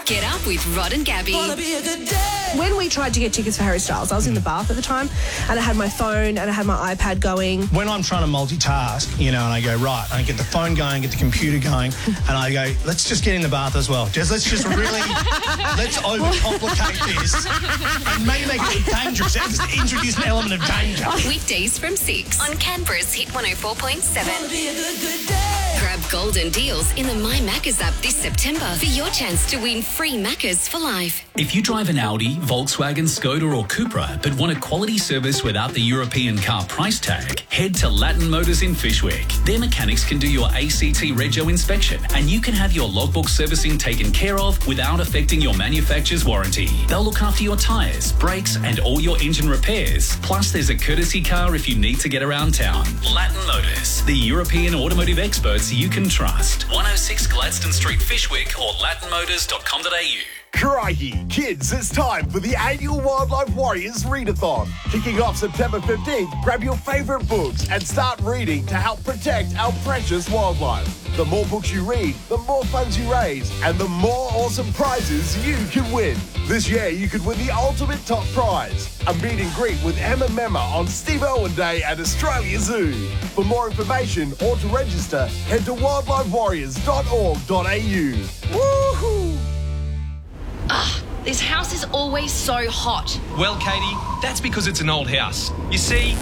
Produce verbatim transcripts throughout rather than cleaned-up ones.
Get up with Rod and Gabby. When we tried to get tickets for Harry Styles, I was in the bath at the time, and I had my phone and I had my iPad going. When I'm trying to multitask, you know, and I go, right, I get the phone going, get the computer going, and I go, let's just get in the bath as well. Just let's just really, let's overcomplicate this and maybe make it dangerous. Let's introduce an element of danger. Weekdays from six on Canberra's Hit one oh four point seven. Grab golden deals in the My Maccas app this September for your chance to win free Maccas for life. If you drive an Audi, Volkswagen, Skoda or Cupra but want a quality service without the European car price tag, head to Latin Motors in Fishwick. Their mechanics can do your A C T Rego inspection and you can have your logbook servicing taken care of without affecting your manufacturer's warranty. They'll look after your tyres, brakes and all your engine repairs. Plus there's a courtesy car if you need to get around town. Latin Motors, the European automotive experts you can trust. one oh six Gladstone Street, Fishwick or latin motors dot com dot a u. Crikey, kids, it's time for the annual Wildlife Warriors Readathon. Kicking off September fifteenth, grab your favourite books and start reading to help protect our precious wildlife. The more books you read, the more funds you raise, and the more awesome prizes you can win. This year, you could win the ultimate top prize, a meet and greet with Emma Memma on Steve Irwin Day at Australia Zoo. For more information or to register, head to wildlife warriors dot org dot a u. Woohoo! Ugh, this house is always so hot. Well, Katie, that's because it's an old house. You see...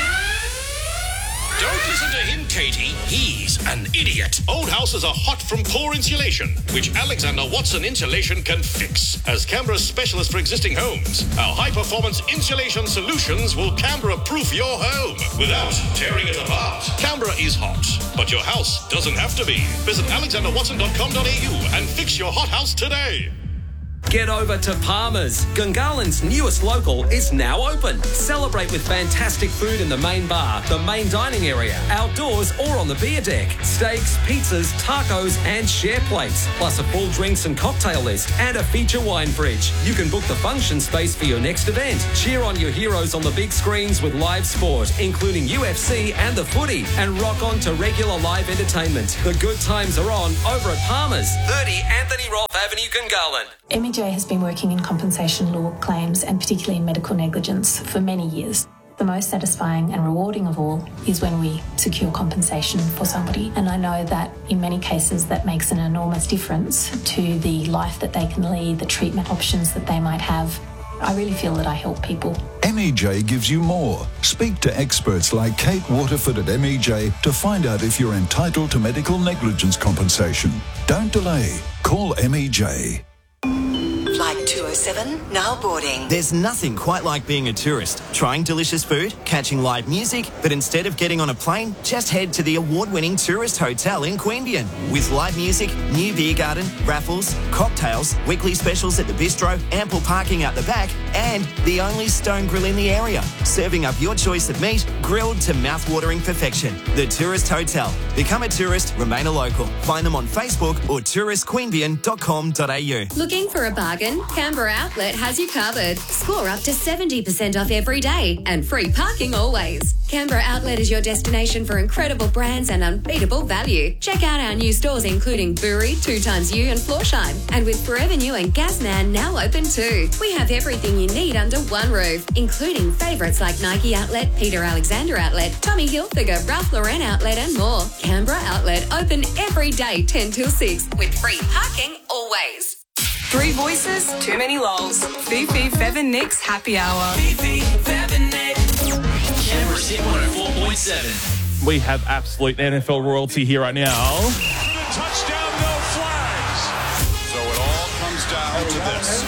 Don't listen to him, Katie. He's an idiot. Old houses are hot from poor insulation, which Alexander Watson Insulation can fix. As Canberra's specialist for existing homes, our high-performance insulation solutions will Canberra-proof your home without tearing it apart. Canberra is hot, but your house doesn't have to be. Visit alexander watson dot com dot a u and fix your hot house today. Get over to Palmer's. Gungahlin's newest local is now open. Celebrate with fantastic food in the main bar, the main dining area, outdoors or on the beer deck. Steaks, pizzas, tacos and share plates. Plus a full drinks and cocktail list and a feature wine fridge. You can book the function space for your next event. Cheer on your heroes on the big screens with live sport, including U F C and the footy. And rock on to regular live entertainment. The good times are on over at Palmer's, thirty Anthony Roth Avenue, Gungahlin. M E J has been working in compensation law claims and particularly in medical negligence for many years. The most satisfying and rewarding of all is when we secure compensation for somebody. And I know that in many cases that makes an enormous difference to the life that they can lead, the treatment options that they might have. I really feel that I help people. M E J gives you more. Speak to experts like Kate Waterford at M E J to find out if you're entitled to medical negligence compensation. Don't delay. Call M E J. Flight two oh seven, now boarding. There's nothing quite like being a tourist. Trying delicious food, catching live music, but instead of getting on a plane, just head to the award-winning tourist hotel in Queanbeyan. With live music, new beer garden, raffles, cocktails, weekly specials at the bistro, ample parking out the back, and the only stone grill in the area. Serving up your choice of meat, grilled to mouth-watering perfection. The Tourist Hotel. Become a tourist, remain a local. Find them on Facebook or tourist queanbeyan dot com dot a u. Looking for a bargain? Canberra Outlet has you covered. Score up to seventy percent off every day and free parking always. Canberra Outlet is your destination for incredible brands and unbeatable value. Check out our new stores including Buri, Two Times You and Floorshine. And with Forever New and Gasman now open too. We have everything you need under one roof, including favourites like Nike Outlet, Peter Alexander Outlet, Tommy Hilfiger, Ralph Lauren Outlet and more. Canberra Outlet open every day ten till six with free parking always. Three voices, too many lols. Fifi, Fev and Nick's happy hour. Fifi, Fev and Nick. Canberra's Hit one oh four point seven. We have absolute N F L royalty here right now. Touchdown, no flags. So it all comes down to this.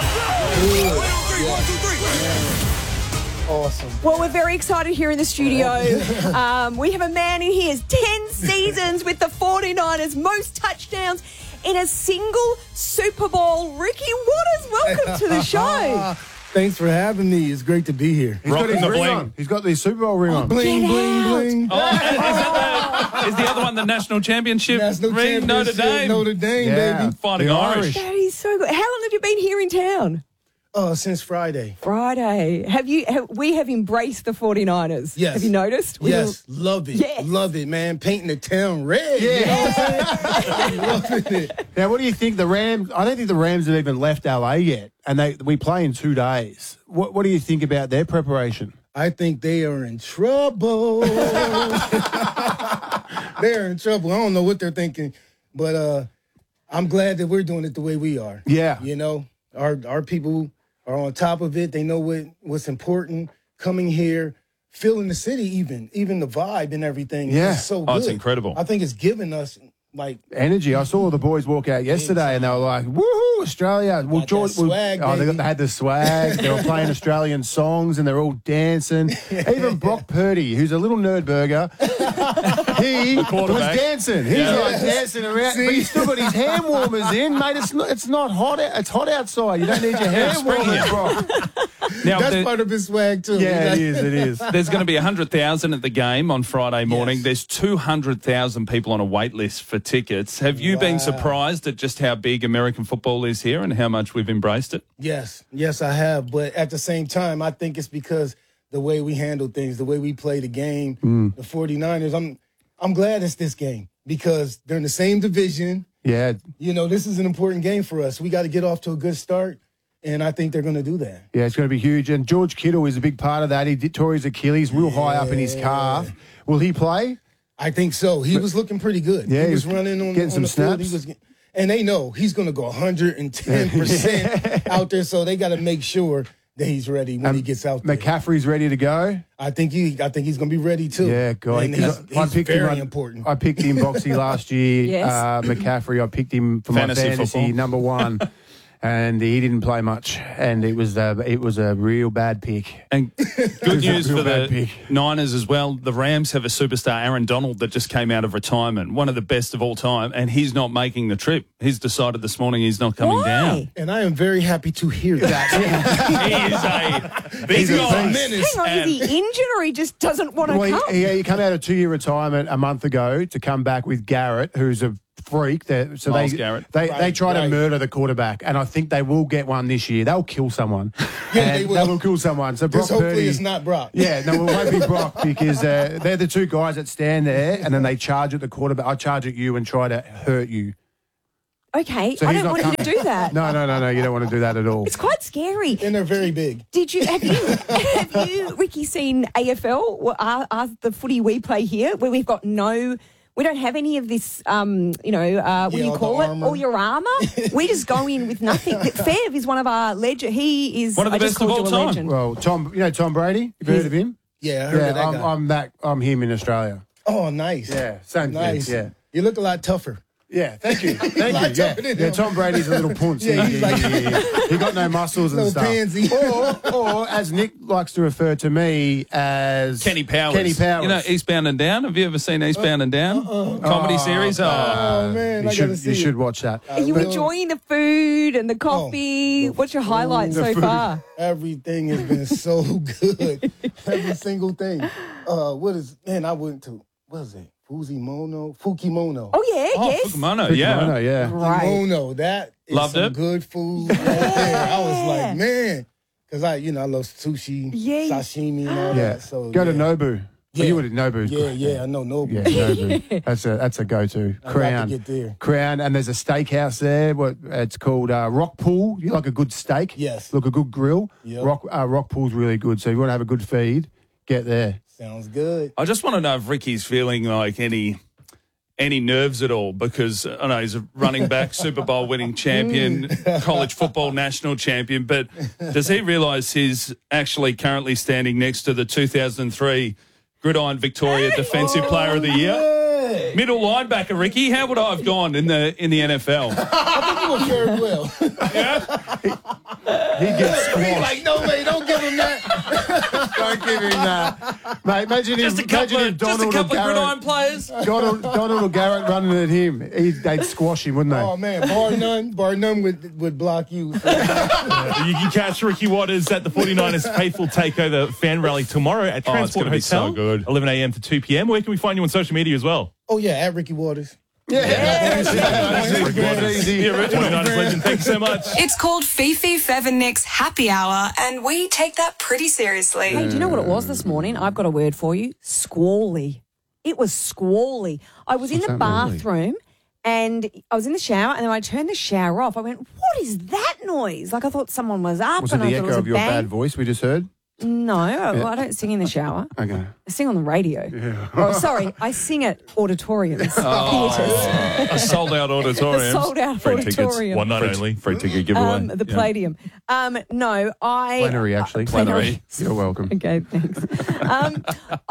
Awesome. Well, we're very excited here in the studio. um, we have a man in here, ten seasons with the forty-niners, most touchdowns in a single Super Bowl. Ricky Watters, welcome to the show. Thanks for having me. It's great to be here. He's got his ring bling. on. He's got the Super Bowl ring oh, on. Bling, bling, bling. Oh, is, that the, is the other one the National Championship National ring? Championship, Notre Dame. Notre Dame, yeah. baby. Fighting the Irish. That is so good. How long have you been here in town? Uh, since Friday. Friday. Have you? Have, we have embraced the forty-niners. Yes. Have you noticed? We Yes. were- Love it. Yes. Love it, man. Painting the town red. Yeah. You know what I'm saying? Loving it. Now, what do you think? The Rams, I don't think the Rams have even left L A yet, and they we play in two days. What, what do you think about their preparation? I think they are in trouble. They're in trouble. I don't know what they're thinking, but uh, I'm glad that we're doing it the way we are. Yeah. You know, our our people are on top of it. They know what, what's important. Coming here, feeling the city, even even the vibe and everything. Yeah. is so Oh, good. it's incredible. I think it's giving us like Energy. I saw the boys walk out yesterday, and they were like, "Woohoo, Australia!" Well, Got George, that swag, well, oh, they, got, baby. they had the swag. They were playing Australian songs, and they're all dancing. Even Brock Purdy, who's a little nerd burger, he was quarterback. dancing. He's Yeah. like dancing around, but he's still got his hand warmers in, mate. It's not. It's not hot. out- It's hot outside. You don't need your hand warmers, Brock. Now, that's the- part of his swag too. Yeah, He's it is. It is. There's going to be one hundred thousand at the game on Friday morning. Yes. There's two hundred thousand people on a wait list for tickets. Have you been Wow. surprised at just how big American football is here and how much we've embraced it? Yes, yes, I have. But at the same time, I think it's because the way we handle things, the way we play the game, Mm. the forty-niners, I'm I'm glad it's this game because they're in the same division. Yeah, You know, this is an important game for us. We got to get off to a good start, and I think they're going to do that. yeah. It's going to be huge. And George Kittle is a big part of that. He did tore his Achilles real high up in his calf. Will he play? I think so. He was looking pretty good. Yeah, he was he was running on, getting on some the field. snaps. He was, get- and they know he's going to go one hundred ten percent out there, so they got to make sure that he's ready when he gets out there. McCaffrey's ready to go. I think he, I think he's going to be ready too. Yeah, God. And he's, I he's picked very him. important. I picked him Boxy last year. Yes. Uh, McCaffrey, I picked him for Fantasy my fantasy football. number one, and he didn't play much, and it was uh, it was a real bad pick. And good news real for bad the pick. Niners as well. The Rams have a superstar, Aaron Donald, that just came out of retirement, one of the best of all time, and he's not making the trip. He's decided this morning he's not coming down. And I am very happy to hear that. He is a big He's a guy. beast. Hang on, is he injured or he just doesn't want to Well, come? he, he, he came out of two-year retirement a month ago to come back with Garrett, who's a freak. That so Myles they Garrett. they they Right, try to right. murder the quarterback, and I think they will get one this year. They'll kill someone. Yeah, And they will. They will kill someone. So Brock Just hopefully Purdy, it's not Brock. Yeah, no, it won't be Brock because uh, they're the two guys that stand there and then they charge at the quarterback. I charge at you and try to hurt you. Okay, So I he's don't not want you to coming. do that. No, no, no, no. You don't want to do that at all. It's quite scary. And they're very big. Did you have you have you Ricky seen A F L? Well, Are, are the footy we play here where we've got no. We don't have any of this, um, you know, uh, what Yeah, do you all call the it? armor. All your armour. We just go in with nothing. Fev is one of our legend. He is One of the I just best of called all you a time. legend. Well, Tom, you know Tom Brady. You've heard of him? Yeah, I heard Yeah, of that I'm, guy. I'm that. I'm him in Australia. Oh, nice. Yeah, same Nice. thing. Yeah. You look a lot tougher. Yeah, thank you. Thank Like you. Yeah. tougher than yeah, him. Tom Brady's a little punch. Yeah, he, he's like- he, he, he got no muscles and Little stuff. pansy. Or, or, as Nick likes to refer to me as Kenny Powers. Kenny Powers. You know, Eastbound and Down. Have you ever seen Eastbound and Down? Comedy series? Oh, Oh, man, you I should, gotta see you it. should watch that. Are you But- enjoying the food and the coffee? What's your highlight the so food. far? Everything has been so good. Every single thing. Uh, what is, man, I went to, what is it? Fuzimono? Fukimono. Oh yeah, oh yes. Fukumono, yeah. No, yeah. Right. Fukimono. That is Loved some it? good food right there. I was like, man. Because I, you know, I love sushi, Yeah. sashimi, and all Yeah. that. So, Go to yeah. Nobu. Yeah. You would have Nobu's Yeah, great. yeah, I know Nobu. Yeah, Nobu. That's a that's a go-to. I'd Crown. like to get there. Crown, and there's a steakhouse there. What it's called uh, Rockpool. You like a good steak? Yes. Look, a good grill. Yep. Rock uh, Rockpool's really good. So if you want to have a good feed, get there. Sounds good. I just want to know if Ricky's feeling like any any nerves at all because I know he's a running back, Super Bowl winning champion, college football national champion, but does he realise he's actually currently standing next to the two thousand three Gridiron Victoria Defensive Player of the Year? Middle linebacker, Ricky. How would I have gone in the in the N F L? I think you will fare well. He gets He's squashed. like, no, way, don't give him that. Don't give him that, mate. Imagine Just a if, couple imagine of if just a Donald or couple of gridiron Garrett, players. Donald, Donald or Garrett running at him. He'd, they'd squash him, wouldn't they? Oh, man, bar none, bar none would, would block you. You can catch Ricky Waters at the forty-niners Faithful Takeover fan rally tomorrow at Oh, it's Transport gonna be so Hotel, good. eleven a.m. to two p.m. Where can we find you on social media as well? Oh, yeah, at Ricky Waters. Yeah. The original forty-niners legend. Thank you so much. It's called Fifi Fev and Nick's Happy Hour, and we take that pretty seriously. Hey, do you know what it was this morning? I've got a word for you. Squally. It was squally. I was in What's the that mean? bathroom and I was in the shower, and then I turned the shower off. I went, what is that noise? Like I thought someone was up. Was it and the I thought echo it was a of your bang. bad voice we just heard? No, I, I don't sing in the shower. Okay. I sing on the radio. Oh, sorry, I sing at auditoriums, Oh, theatres. a sold out auditorium. The sold out Free tickets. auditorium. One night Free, only. free ticket giveaway. Um, the Yeah. Palladium. Um, no, I. Plenary, actually. Plenary. You're welcome. Okay, thanks. um,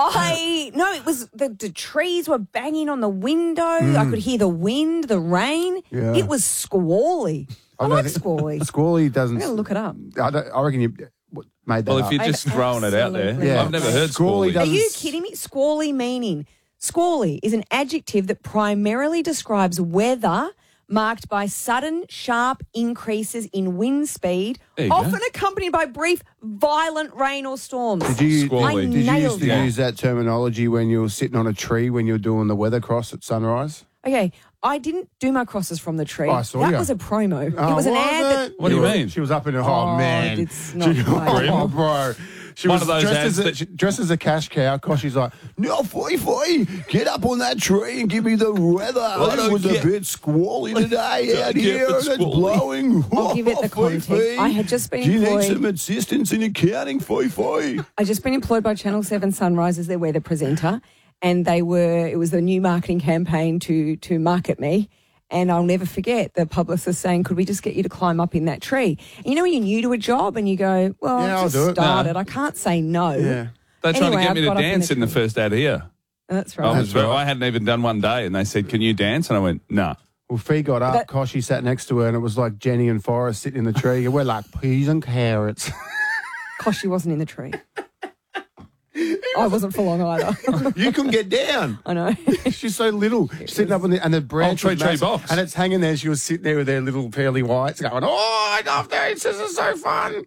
I no, it was the, the trees were banging on the window. I could hear the wind, the rain. Yeah. It was squally. I, don't like think- squally. Squally doesn't. I'm gonna look it up. I, don't, I reckon you made that Well, if up. you're just I've throwing it out there, absolutely Yeah. I've never heard Squally squally. Are doesn't- you kidding me? Squally meaning squally is an adjective that primarily describes weather marked by sudden, sharp increases in wind speed, There you go. often accompanied by brief, violent rain or storms. Did you, Squally. I did you used nailed to it. use that terminology when you were sitting on a tree when you were doing the weather cross at sunrise? Okay, I didn't do my crosses from the tree. Oh, I saw that ya. was a promo. Oh, it was an was ad that. it? What do you were- mean? She was up in her. Oh, Oh, man, it's not She- right. oh, bro. She One was of those dressed ads as a, that- she- dressed as a cash cow. Cause she's like, no, foy, foy, get up on that tree and give me the weather. don't It was get- a bit squally today Don't out get here, it and it's squally. blowing. I'll give it the Oh, foy, context. foy. I had just been Do you need employed- some assistance in accounting, foy, foy? I just been employed by Channel Seven Sunrise as their weather presenter, and they were. It was the new marketing campaign to to market me. And I'll never forget the publicist saying, could we just get you to climb up in that tree? And you know when you're new to a job and you go, well, Yeah, I've I'll just do it. started. No. I can't say no. Yeah. They're trying Anyway, to get I've me to got up in dance the in the tree. first ad here. That's I, right. was, That's right. I hadn't even done one day, and they said, "Can you dance?" And I went, "No." Nah. Well, Fee got up, That- Koshy sat next to her, and it was like Jenny and Forrest sitting in the tree. We're like peas and carrots. Gosh, she wasn't in the tree. I wasn't for long either. You couldn't get down. I know. She's so little. She's sitting up on the and the branch tree, was tree massive, box. and it's hanging there. She was sitting there with her little pearly whites, going, "Oh, I love this. This is so fun."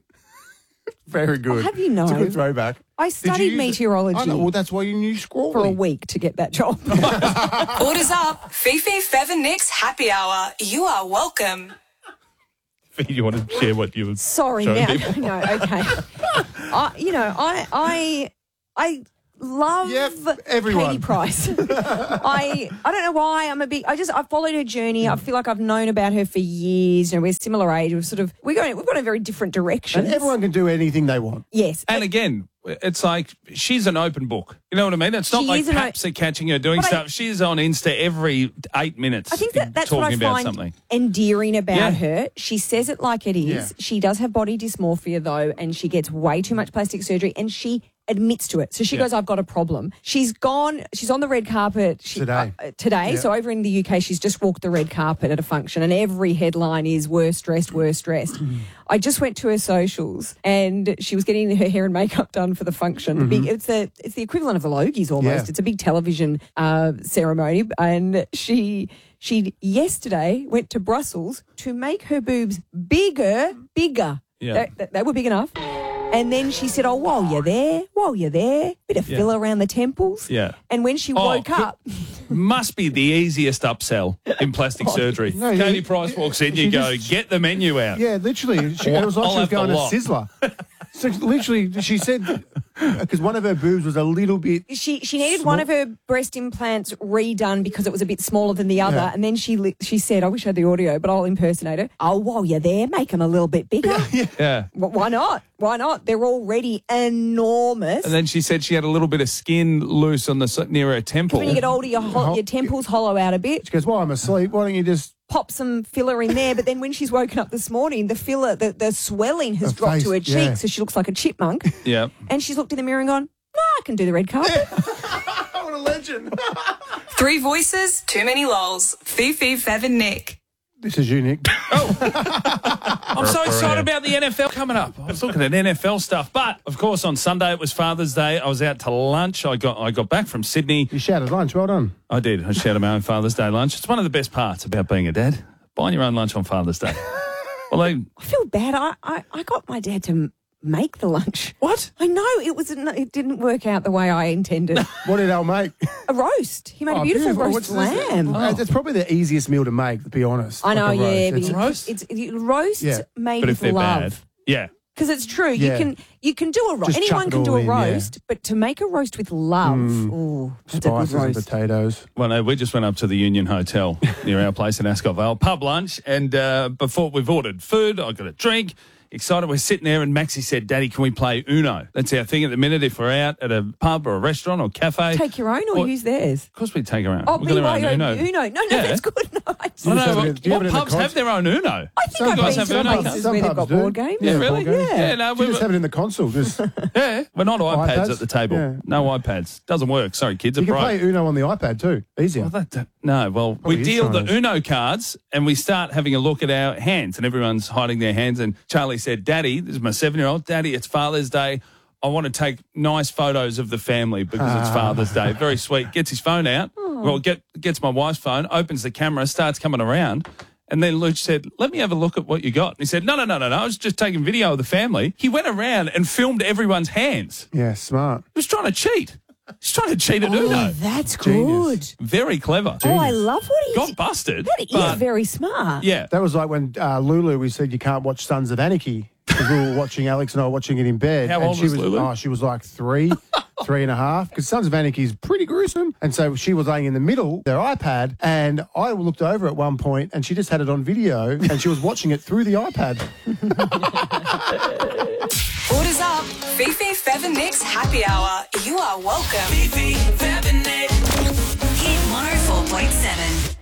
Very good. have you It's a known? good throwback. I Did you studied use it? meteorology I know, well, that's why you knew Squally. for a week to get that job. Orders up. Fifi Fev and Nick's Happy Hour. You are welcome. Do you want to share what you were Sorry, showing now people? no, okay. I, you know, I, I, I love Yep, everyone. Katie Price. I, I don't know why. I'm a big. I just I followed her journey. I feel like I've known about her for years. You know, we're similar age. We've sort of we're going. We've gone in very different directions. And everyone can do anything they want. Yes, And again, it's like she's an open book. You know what I mean? It's not She like is an o- Paps are catching her doing But I- stuff. She's on Insta every eight minutes. I think that that's talking what I about find something. endearing about Yeah. her. She says it like it is. Yeah. She does have body dysmorphia though, and she gets way too much plastic surgery, and she admits to it. So she Yeah. goes, I've got a problem. She's gone, she's on the red carpet she, Today. uh, today. Yeah. So over in the U K, she's just walked the red carpet at a function, and every headline is worst dressed, worst dressed. I just went to her socials, and she was getting her hair and makeup done for the function. The big, it's the it's the equivalent of the Logies almost. Yeah. It's a big television uh, ceremony, and she she yesterday went to Brussels to make her boobs bigger, bigger. Yeah. They, they were big enough. And then she said, oh, while you're there, while you're there, bit of Yeah. filler around the temples. Yeah. And when she Oh, woke could- up, Must be the easiest upsell in plastic surgery. no, Katie you- Price walks in, she you go, just- get the menu out. Yeah, literally. She, it was like I'll she was have the going to lot. Sizzler. So literally, she said, because one of her boobs was a little bit. she she needed one of her breast implants redone because it was a bit smaller than the other. Yeah. And then she li- she said, I wish I had the audio, but I'll impersonate her. Oh, while you're there, make them a little bit bigger. Yeah. Well, why not? Why not? They're already enormous. And then she said she had a little bit of skin loose on the s- near her temple. When you get older, your, ho- your temples hollow out a bit. She goes, "Well, I'm asleep. Why don't you just?" Pop some filler in there, but then when she's woken up this morning, the filler, the, the swelling has Her dropped face, to her cheek, yeah. so she looks like a chipmunk. Yeah. And she's looked in the mirror and gone, no, I can do the red carpet. What a legend! Three voices, too many lols. Fifi Fev and Nick. This is you, Nick. I'm so excited about the N F L coming up. I was looking at N F L stuff, but of course on Sunday it was Father's Day. I was out to lunch. I got I got back from Sydney. You shouted lunch. Well done. I did. I shouted my own Father's Day lunch. It's one of the best parts about being a dad. Buying your own lunch on Father's Day. Well, they, I feel bad. I, I, I got my dad to make the lunch. What? I know it was. It didn't work out the way I intended. What did Al make? A roast. He made Oh, a beautiful beautiful. roast What's this? lamb. Uh, It's probably the easiest meal to make, to be honest. I know, like a yeah, roast. but It's- you, roast? it's it, roast Yeah. made But with if they're love. bad, yeah. Because it's true, Yeah. you can you can do a roast. Just Anyone chuck it can do all a in, yeah. roast, but to make a roast with love, ooh, that's a good Spices and roast. potatoes. Well, no, we just went up to the Union Hotel near our place in Ascot Vale, pub lunch, and uh, before we've ordered food, I got a drink. Excited, we're sitting there, and Maxie said, "Daddy, can we play Uno?" That's our thing at the minute. If we're out at a pub or a restaurant or cafe, Take your own or Or- use theirs? of course we take our own. Oh, We've got our B Y own O Uno. Uno. No, no, Yeah. that's good. No, I, I Do you know, have it what, in- do you have what it in the pubs con- have their own Uno? I think Some I've pubs- been to some places pubs- some where they've pubs got do. board games. Yeah, really? board games. Yeah. Yeah, no, You we just have it in the console. Just you yeah, we're not iPads, iPads? at the table. Yeah. No iPads. Doesn't work. Sorry, kids are can broke. play Uno on the iPad too. Easier. Well, that, that- no, well, Probably we is deal the Chinese. Uno cards and we start having a look at our hands, and everyone's hiding their hands. And Charlie said, "Daddy, this is my seven-year-old. Daddy, it's Father's Day. I want to take nice photos of the family because it's Father's Day." Very sweet. Gets his phone out. Well, get, gets my wife's phone, opens the camera, starts coming around. And then Luke said, "Let me have a look at what you got." And he said, no, no, no, no, no. I was just taking video of the family. He went around and filmed everyone's hands. Yeah, smart. He was trying to cheat. He's trying to cheat at Oh, Uno. that's Genius. good. Very clever. Oh, I love what he's. Got busted. That is but very smart. yeah. That was like when uh, Lulu, we said you can't watch Sons of Anarchy because we were watching, Alex and I were watching it in bed. How and old she was Lulu? Oh, she was like three, three and a half. Because Sons of Anarchy is pretty gruesome. And so she was laying in the middle, their iPad, and I looked over at one point and she just had it on video and she was watching it through the iPad. Orders up. Fifi Feather Nicks Happy Hour. You are welcome. Fifi Feather Nicks. Hit one oh four point seven.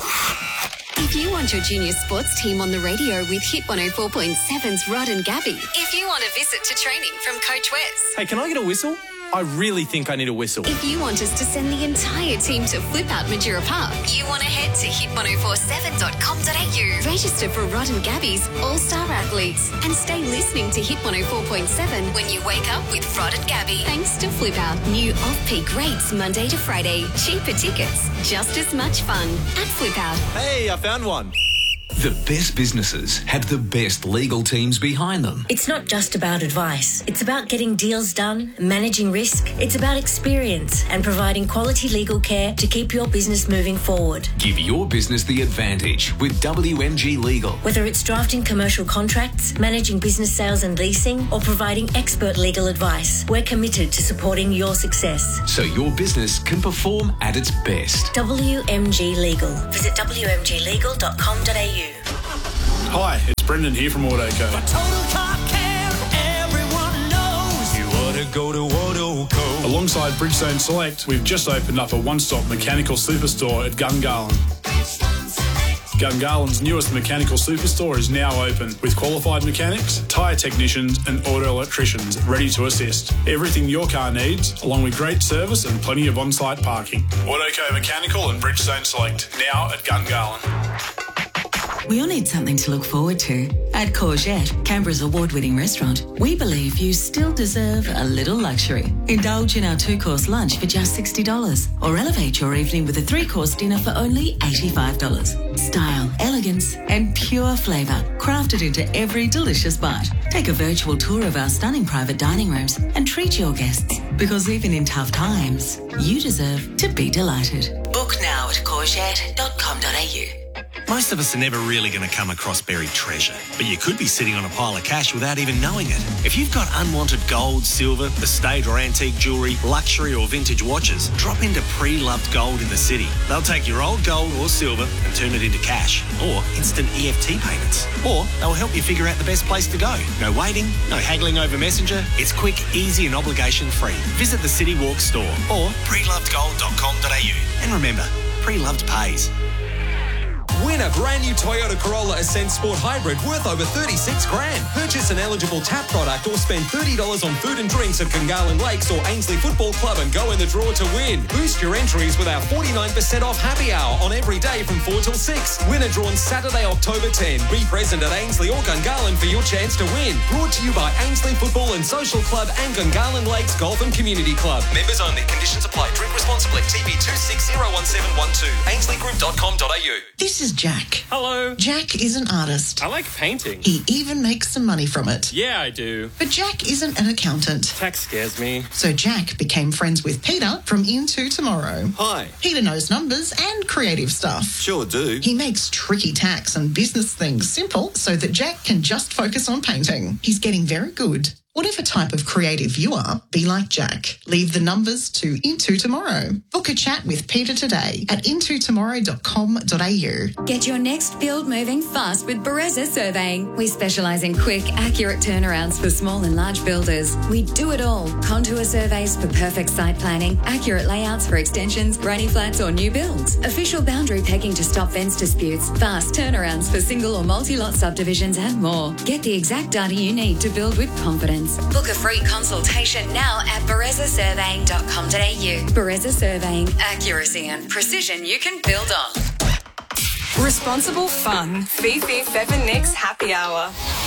If you want your junior sports team on the radio with Hit one oh four point seven's Rod and Gabby. If you want a visit to training from Coach Wes. Hey, can I get a whistle? I really think I need a whistle. If you want us to send the entire team to Flip Out Majura Park, you want to head to hit ten forty-seven dot com dot a u. Register for Rod and Gabby's All-Star Athletes and stay listening to Hit one oh four point seven when you wake up with Rod and Gabby. Thanks to Flip Out. New off-peak rates Monday to Friday. Cheaper tickets. Just as much fun at Flip Out. Hey, I found one. The best businesses have the best legal teams behind them. It's not just about advice. It's about getting deals done, managing risk. It's about experience and providing quality legal care to keep your business moving forward. Give your business the advantage with W M G Legal. Whether it's drafting commercial contracts, managing business sales and leasing, or providing expert legal advice, we're committed to supporting your success. So your business can perform at its best. W M G Legal. Visit w m g legal dot com dot a u. Hi, it's Brendan here from Autoco. Total car care, everyone knows. You ought to go to Autoco. Alongside Bridgestone Select, we've just opened up a one-stop mechanical superstore at Gungahlin. Gungahlин's newest mechanical superstore is now open with qualified mechanics, tyre technicians and auto electricians ready to assist. Everything your car needs, along with great service and plenty of on-site parking. Autoco Mechanical and Bridgestone Select, now at Gungahlin. We all need something to look forward to. At Courgette, Canberra's award-winning restaurant, we believe you still deserve a little luxury. Indulge in our two-course lunch for just sixty dollars or elevate your evening with a three-course dinner for only eighty-five dollars. Style, elegance and pure flavour crafted into every delicious bite. Take a virtual tour of our stunning private dining rooms and treat your guests, because even in tough times, you deserve to be delighted. Book now at courgette dot com dot a u. Most of us are never really going to come across buried treasure, but you could be sitting on a pile of cash without even knowing it. If you've got unwanted gold, silver, estate or antique jewellery, luxury or vintage watches, drop into Pre-Loved Gold in the city. They'll take your old gold or silver and turn it into cash, or instant E F T payments. Or they'll help you figure out the best place to go. No waiting, no haggling over Messenger. It's quick, easy and obligation free. Visit the City Walk store or pre loved gold dot com dot a u. And remember, Pre-Loved pays. Win a brand new Toyota Corolla Ascent Sport Hybrid worth over thirty-six grand. Purchase an eligible tap product or spend thirty dollars on food and drinks at Gungahlin Lakes or Ainsley Football Club and go in the draw to win. Boost your entries with our forty-nine percent off happy hour on every day from four till six. Winner drawn Saturday, October tenth. Be present at Ainsley or Gungahlin for your chance to win. Brought to you by Ainsley Football and Social Club and Gungahlin Lakes Golf and Community Club. Members only. Conditions apply. Drink responsibly. T B two six zero one seven one two. ainsley group dot com dot a u. This is Jack. Hello. Jack is an artist. I like painting. He even makes some money from it. Yeah, I do. But Jack isn't an accountant. Tax scares me. So Jack became friends with Peter from Into Tomorrow. Hi. Peter knows numbers and creative stuff. Sure do. He makes tricky tax and business things simple so that Jack can just focus on painting. He's getting very good. Whatever type of creative you are, be like Jack. Leave the numbers to Into Tomorrow. Book a chat with Peter today at into tomorrow dot com dot a u. Get your next build moving fast with Bereza Surveying. We specialise in quick, accurate turnarounds for small and large builders. We do it all. Contour surveys for perfect site planning, accurate layouts for extensions, granny flats or new builds, official boundary pegging to stop fence disputes, fast turnarounds for single or multi-lot subdivisions and more. Get the exact data you need to build with confidence. Book a free consultation now at bereza surveying dot com dot a u. Bereza Surveying, accuracy and precision you can build on. Responsible fun. Fifi Fev and Nick's happy hour.